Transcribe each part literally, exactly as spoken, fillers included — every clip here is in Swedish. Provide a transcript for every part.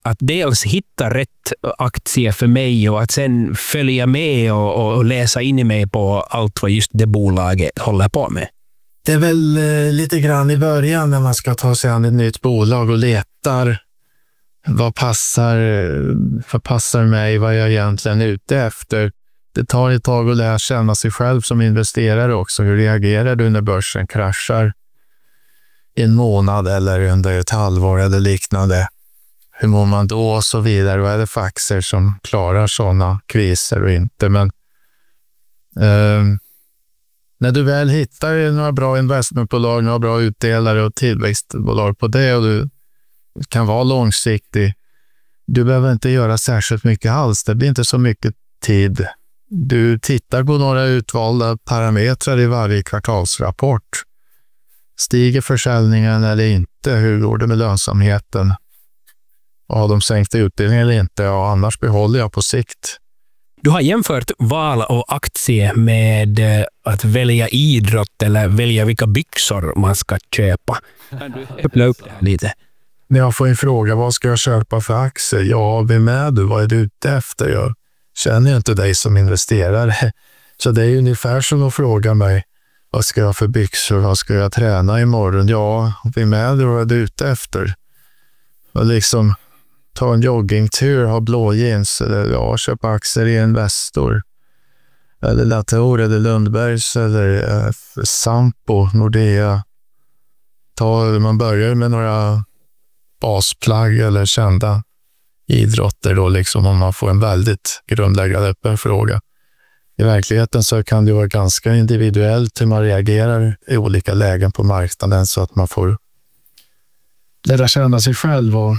att dels hitta rätt aktie för mig och att sen följa med och, och läsa in i mig på allt vad just det bolaget håller på med? Det är väl eh, lite grann i början när man ska ta sig an ett nytt bolag och letar vad passar, vad passar mig, vad jag egentligen är ute efter. Det tar ett tag att lära känna sig själv som investerare också. Hur reagerar du när börsen kraschar i en månad eller under ett halvår eller liknande? Hur mår man då och så vidare? Vad är det för aktier som klarar sådana kriser och inte? Men eh, när du väl hittar några bra investmentbolag, några bra utdelare och tillväxtbolag på det och du kan vara långsiktig, du behöver inte göra särskilt mycket alls. Det blir inte så mycket tid. Du tittar på några utvalda parametrar i varje kvartalsrapport. Stiger försäljningen eller inte? Hur går det med lönsamheten? Har de sänkt utdelning eller inte? Och annars behåller jag på sikt. Du har jämfört val av aktie med att välja idrott eller välja vilka byxor man ska köpa. Kan du öppna upp det lite? När jag får en fråga, vad ska jag köpa för aktier? Ja, vem är du? Vad är du ute efter? Jag känner inte dig som investerare. Så det är ungefär som att fråga mig, vad ska jag för byxor? Vad ska jag träna imorgon? Ja, vem är du? Vad är du ute efter? Och liksom ta en joggingtur, ha blå jeans eller ja, köpa aktier i Investor eller Latour eller Lundbergs eller eh, Sampo, Nordea. Ta, man börjar med några basplagg eller kända idrotter då liksom, om man får en väldigt grundläggande öppen fråga. I verkligheten så kan det vara ganska individuellt hur man reagerar i olika lägen på marknaden så att man får lära känna sig själv och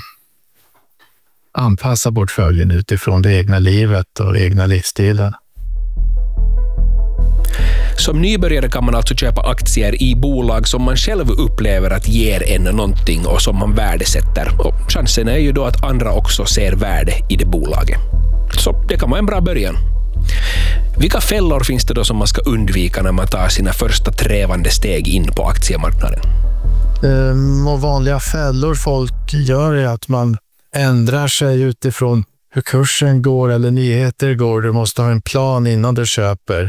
anpassa portföljen utifrån det egna livet och egna livsstilen. Som nybörjare kan man alltså köpa aktier i bolag som man själv upplever att ger en någonting och som man värdesätter. Och chansen är ju då att andra också ser värde i det bolaget. Så det kan vara en bra början. Vilka fällor finns det då som man ska undvika när man tar sina första trävande steg in på aktiemarknaden? Um, och vanliga fällor folk gör är att man ändrar sig utifrån hur kursen går eller nyheter går. Du måste ha en plan innan du köper.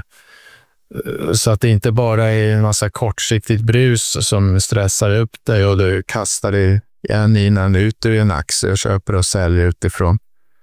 Så att det inte bara är en massa kortsiktigt brus som stressar upp dig och du kastar dig en innan ut ur en aktie och köper och säljer utifrån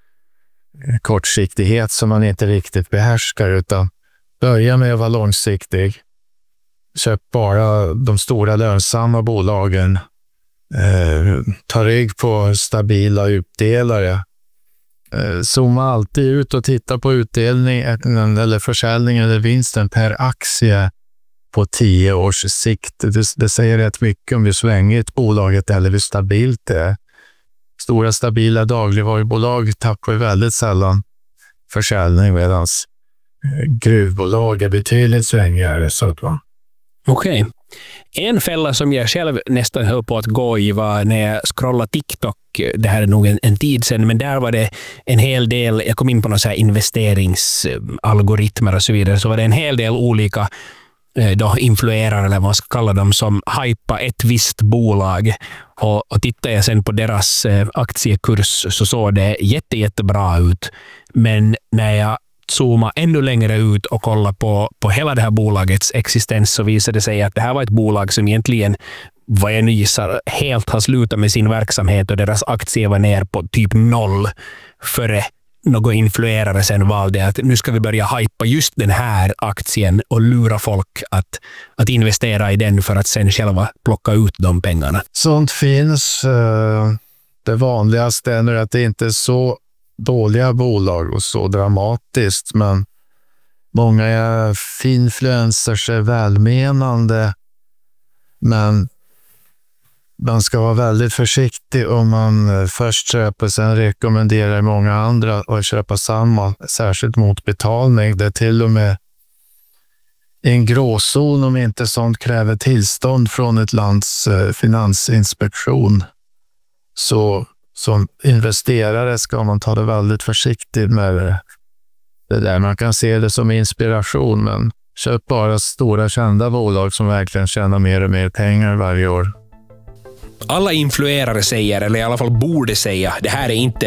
kortsiktighet som man inte riktigt behärskar, utan börja med att vara långsiktig. Köp bara de stora lönsamma bolagen. Eh, ta rygg på stabila utdelare. Eh, zooma alltid ut och titta på utdelning eller försäljning eller vinsten per aktie på tio års sikt. Det, det säger rätt mycket om hur svängigt bolaget eller hur stabilt det är. Stora stabila dagligvarubolag tappar väldigt sällan försäljning, medan gruvbolag är betydligt svängigare. Så att va. Okej. Okay. En fälla som jag själv nästan höll på att gå i var när jag scrollade TikTok. Det här är nog en, en tid sedan, men där var det en hel del, jag kom in på några så här investeringsalgoritmer och så vidare, så var det en hel del olika då influerare eller vad man ska kalla dem som hypa ett visst bolag, och, och tittar jag sen på deras aktiekurs så såg det jätte, jättebra ut, men när jag zooma ännu längre ut och kolla på, på hela det här bolagets existens så visade det sig att det här var ett bolag som egentligen, vad jag nu gissar, helt har slutat med sin verksamhet och deras aktier var ner på typ noll före någon influerare sen valde att nu ska vi börja hypa just den här aktien och lura folk att, att investera i den för att sen själva plocka ut de pengarna. Sånt finns. Det vanligaste är att det inte är så dåliga bolag och så dramatiskt, men många influencers är välmenande, men man ska vara väldigt försiktig om man först köper, sen rekommenderar många andra att köpa samma, särskilt mot betalning. Det är till och med en gråzon om inte sånt kräver tillstånd från ett lands finansinspektion. Så som investerare ska man ta det väldigt försiktigt med det där. Man kan se det som inspiration, men köp bara stora kända bolag som verkligen tjänar mer och mer pengar varje år. Alla influerare säger, eller i alla fall borde säga, det här är inte